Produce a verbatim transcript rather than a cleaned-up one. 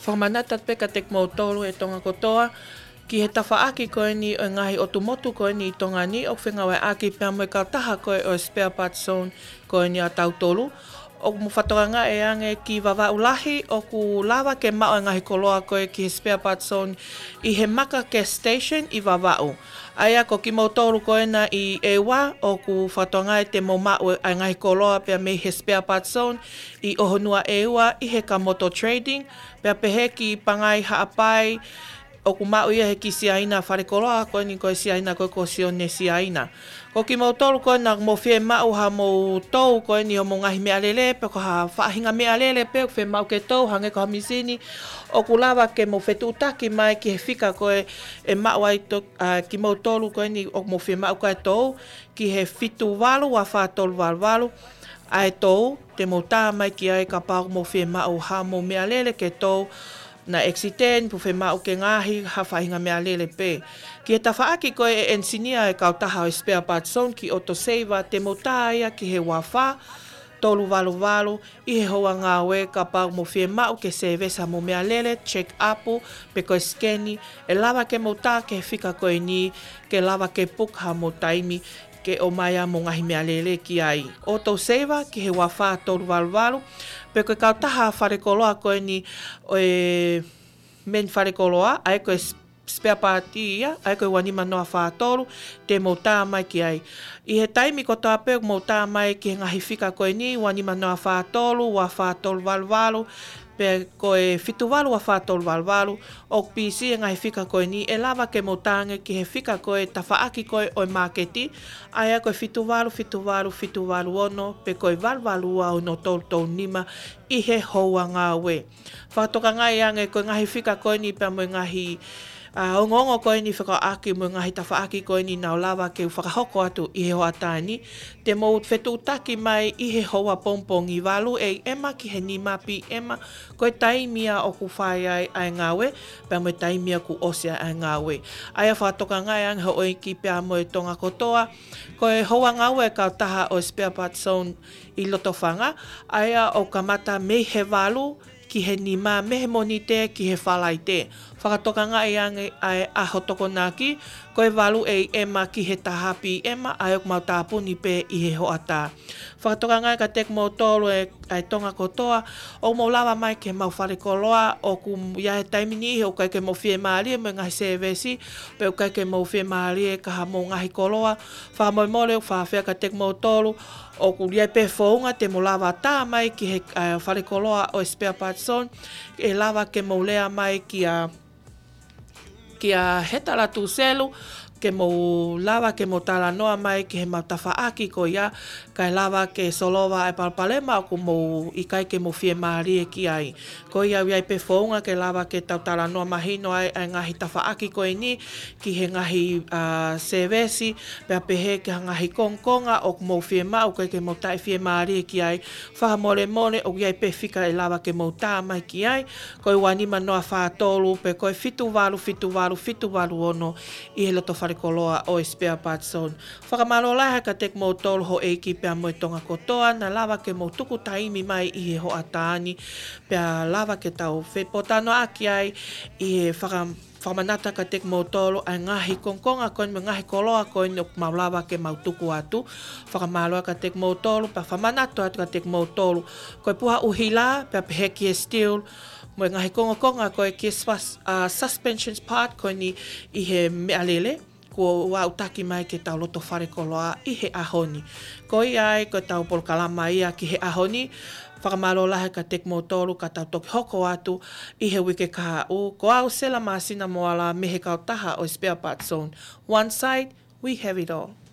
whamanata peka tek mautolu e tonga kotoa, ki he tawhaaki koe ni o ngahi o tumotu koe ni i tonga ni, o whengawe aki pia moe kautaha koe o spare parts zone koe ni a tautolu. O mu whatoranga e ange ki wawa ulahi o ku lawa ke mao e ngahi koloa koe ki he spare parts zone i he maka ke station i wawau. Aia ko ki mautolu koe na i ewa o ku whatonga e te mo mao e ngahi koloa pia me he spare parts zone i ohonua ewa i he ka motor trading pia pehe ki pangai haapai o ku mau ia he ki siaina wharekoloa koe ni koe siaina koe ko sione siaina. Ko ki mautolu koe na mo whie mau ha mo tou koe ni o mo ngahi mea lele pe ko ha whaahinga mea lele pe o whie mau ke tou hange ko hamisini o ku lawa ke mo whetu utaki mai ki he whika koe e mau ai to, uh, ki mautolu koe ni o mo whie mau koe tou ki he whitu walu wa whaatolu walu walu ai tou te mo tā mai ki ai ka pau mo whie mau ha mo mea lele ke tou na exiten pu fe mau ke ngahi ha whahinga mea lele pe. Ki he tawhaaki koe e ensinia e kautaha o spare parts zone ki autoseva te mo tāia ki he wawha, tolu walu walu, i he hoa ngā we ka pau mo whie mau ke sevesa mo mea lele, check upu, pe koe skeni, e lawa ke mo tā ke he whika koe ni, ke lawa ke puk ha mo taimi, ke o maia mo ngahi mea lele ki ai. Autoseva ki he wawha tolu walu walu, pe koe kautaha wharekoloa koe ni o e men wharekoloa, ai koe spare part ia, ai koe wanima noa whaatoru, te mo tā mai ki ai. I he taimi ko tā peo mo tā mai ki he ngahi whika koe ni, wanima noa whaatoru, wa whaatoru walu walu, pe koe whitu walu wa whaatoru walu walu, o P C e ngahi whika koe ni, e lawa ke mo tānge ki he whika koe, ta whaaki koe o marketi, ai a koe whitu walu, whitu walu, whitu walu ono, pe koe walu walu au no tolu tolu nima, i he houa ngā we. Whakatoka ngai ange koe ngahi whika koe ni, pe mo ngahi Uh, o ngongo koe ni whakaaki mo ngahi ta whaaki koe ni nao lawa ke whakahoko atu i he hoa tāni. Te mo whetu utaki mai i he hoa pongpongi walu e ema ki he nimapi ema koe taimia o ku whai ai ai ngāwe, pia mo taimia ku osea ai ngāwe. Aia whakatoka ngai ang ho oi ki pia mo e tonga kotoa, koe hoa ngāwe ka taha o spare parts zone i loto whanga, aia o kamata me he walu, ki he nima mehe moni te, ki he whalai te. Whakatoka ngai ange ai aho toko naki, koe walu e ema ki he tahapi ema, ai ok mau tāpuni pe i he hoa tā. Whakatoka ngai ka tek mau tolu e ai tonga kotoa, o mau lawa mai ke mau wharekoloa, o ku ia he taimini o kai ke mau whie maari mo ngahi sevesi, pe o kai ke mau whie maari e kaha mau ngahi koloa, whamoe mole o whawhia ka tek mau tolu, o ku liai pe whaunga te mo lawa tā mai ki he uh, wharekoloa o spare parts zone, e lawa ke mo lea mai ki a ki a hetara tu selu, ke mo lawa ke mo tala noa mai ki he mautafa aki ko ia, kai lawa ke solowa e palpalema o ku mo ikai ke mo whie maari e ki ai. Ko ia wiai pe whaunga ke lawa ke tau tala noa mahino ai ai ngahi tafa aki ko ni, ki he ngahi uh, sevesi, pia pehe ke ngahi kongkonga o ku mo whie mau koe ke mo tai whie maari e ki ai, whaha mole mole o wiai pe whika e lawa ke mo tā mai ki ai, koe wanima noa whaatolu, pe koe fitu walu, fitu walu, fitu walu ono, i he loto wharekoloa o spare parts zone. Whakamalo laha ka tek mo tolu ho eiki pia mo tonga kotoa, na lawa ke mo tuku taimi mai i he hoa tāni, pia lawa ke tau whepotano aki ai, i he whaka whamanata ka tek mo tolu, ai ngahi kongkonga koe, me ngahi koloa koe, no mau lawa ke mau tuku atu, whakamaloa ka tek mo tolu, pia whamanato atu ka tek mo tolu, koe puha uhila, pia pehe ki e steel, mo ngahi konga konga koe ki uh, suspensions part koe ni i he mea lele, ko wa utaki mai ke tau loto wharekoloa i he ahoni. Ko i ai, ko tau polkalama ia ki he ahoni, whakamalo lahe ka tek mo tolu, ka tau toki hoko atu, i he wike kaha u, ko au sela masina moala me he kautaha o spare parts zone. One side, we have it all.